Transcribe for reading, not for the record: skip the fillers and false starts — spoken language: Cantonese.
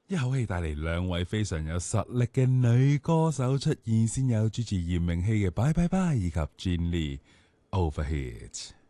一口氣帶嚟兩位非常有實力嘅女歌手出現，先有主持嚴明熙嘅《Bye Bye Bye》以及 Jenny Overheat。